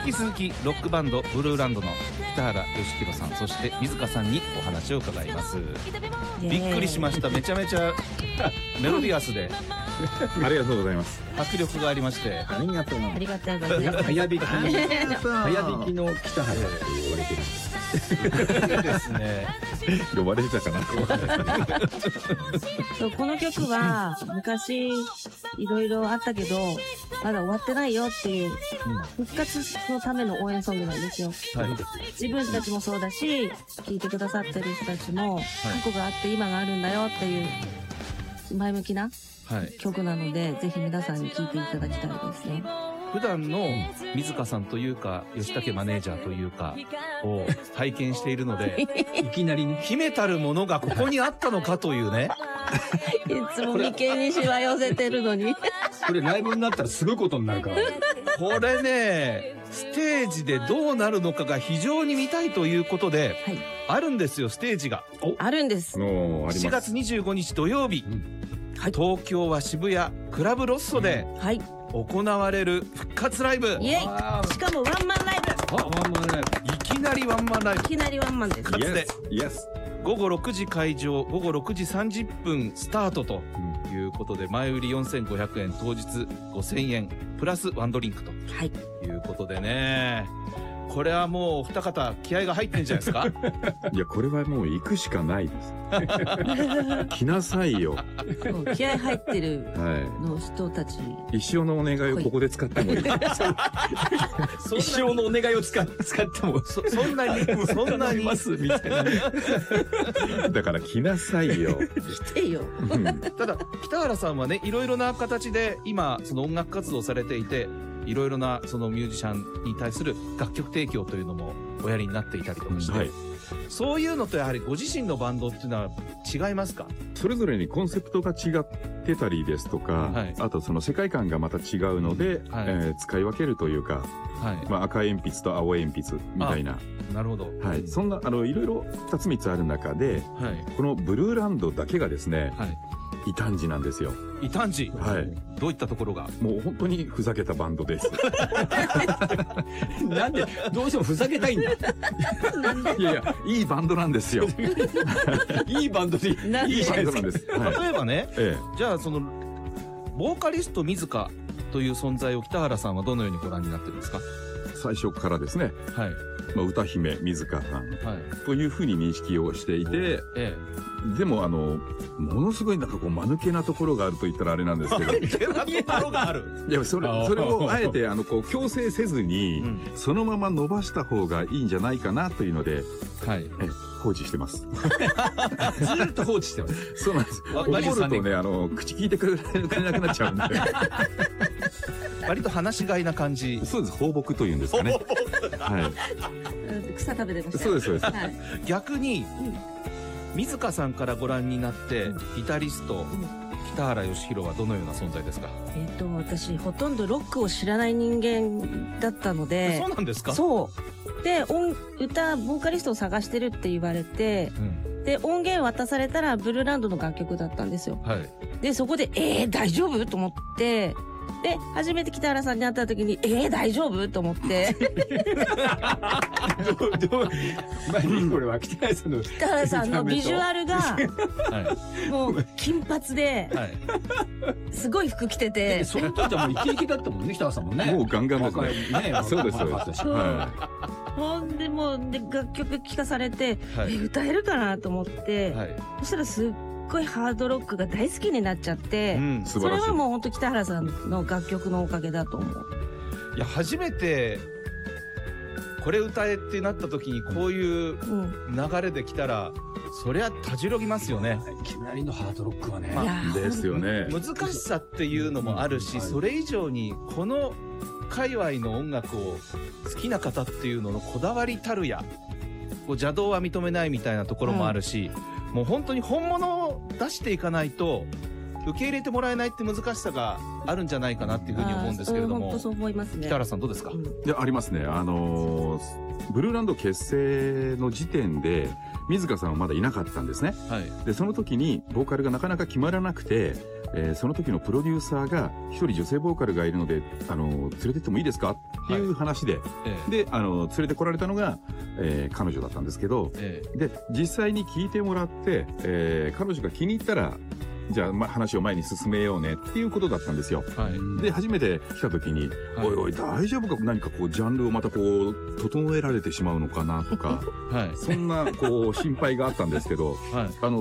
引き続きロックバンドブルーランドの北原義弘さん、そして水香さんにお話を伺います。びっくりしました。めちゃめちゃメロディアスでありがとうございます。 迫力がありまして、 ありがとうございます。 早弾きの北原って言われてるんです。 ですね。 呼ばれてたかな。 そうこの曲は昔いろいろあったけどまだ終わってないよっていう復活のための応援ソングなんですよ。はい、自分たちもそうだし聴いてくださってる人たちも過去があって今があるんだよっていう前向きな曲なので、ぜひ皆さんに聴いていただきたいですね。 普段の水香さんというか吉武マネージャーというかを拝見しているのでいきなりね、秘めたるものがここにあったのかというね。 いつも眉間にしわ寄せてるのにこれライブになったらすごいことになるからこれね、ステージでどうなるのかが非常に見たいということで、はい、あるんですよ、ステージが。 あるんです。 7月25日土曜日、はい、東京は渋谷クラブロッソで、はい、行われる復活ライブ。 イエイ。しかもワンマンライブ。 ワンマンライブ。 いきなりワンマンライブ。 いきなりワンマンです。 かつて、午後6時会場、午後6時30分スタートということで、前売り4500円、当日5000円、プラスワンドリンクということでね。これはもうお二方気合が入ってんじゃないですか。 いや、これはもう行くしかないです。来なさいよ。 気合入ってるの人たち、 一生のお願いをここで使ってもいい。 一生のお願いを使ってもそんなにますみたいな。 だから来なさいよ。 来てよ。 ただ北原さんはね、いろいろな形で今その音楽活動をされていて、いろいろなそのミュージシャンに対する楽曲提供というのもおやりになっていたりとかして、はい、そういうのとやはりご自身のバンドっていうのは違いますか？ それぞれにコンセプトが違ってたりですとか、はい、あとその世界観がまた違うので、はい、使い分けるというか、はい、まあ、赤鉛筆と青鉛筆みたいな。 なるほど。 はい、そんないろいろ2つ3つある中で、はい、このブルーランドだけがですね、はい、異端児なんですよ。 異端児。 はい。 どういったところが？ もう本当にふざけたバンドです。 なんでどうしてもふざけたいんだ。 いやいや、いいバンドなんですよ。 いいバンドでいいバンドなんです。 例えばね、じゃあそのボーカリスト水香という存在を北原さんはどのようにご覧になってるんですか？ 最初からですね。はい。まあ、歌姫水香さんというふうに認識をしていて、でもものすごいなんかこう間抜けなところがあると言ったらあれなんですけど、間抜けなところがある。いや、それをあえてこう強制せずに、そのまま伸ばした方がいいんじゃないかなというので、はい、放置してます。ずっと放置してます。 そうなんです。怒るとね、口聞いてくれなくなっちゃうんで。 割と話し飼いな感じ。 そうです。放牧というんですかね。 はい。草食べてました。 そうです、そうです。 逆に、水香さんからご覧になって、ギタリスト、北原義弘はどのような存在ですか？ 私、ほとんどロックを知らない人間だったので。 そうなんですか？ そう。で、ボーカリストを探してるって言われて、で、音源渡されたら、ブルーランドの楽曲だったんですよ。はい。で、そこで、大丈夫と思って、で、初めて北原さんに会った時に、大丈夫と思って。 これは北原さんのビジュアルが、もう金髪で、すごい服着てて。 その時はもうイケイケだったもんね、北原さんもね。 もうガンガンですね。そうです、そうです。 ほんでもう、楽曲聴かされて、歌えるかなと思って、そしたらすっごいハードロックが大好きになっちゃって、それはもう本当北原さんの楽曲のおかげだと思う。 いや、初めてこれ歌えってなった時にこういう流れで来たら、そりゃたじろぎますよね。 いきなりのハードロックはね。 ですよね。 難しさっていうのもあるし、それ以上にこの界隈の音楽を好きな方っていうののこだわりたるや、邪道は認めないみたいなところもあるし、もう本当に本物を出していかないと受け入れてもらえないって難しさがあるんじゃないかなっていうふうに思うんですけれども。 本当そう思いますね。 北原さんどうですか？ いや、ありますね。ブルーランド結成の時点で、水香さんはまだいなかったんですね。はい。で、その時に、ボーカルがなかなか決まらなくて、その時のプロデューサーが、一人女性ボーカルがいるので、連れてってもいいですかっていう話で、で、連れてこられたのが、彼女だったんですけど、で、実際に聞いてもらって、彼女が気に入ったら、じゃあ、話を前に進めようねっていうことだったんですよ。はい、で、初めて来た時に、はい、おいおい、大丈夫か、何かこう、ジャンルをまたこう、整えられてしまうのかなとか、はい、そんな、こう、心配があったんですけど、はい、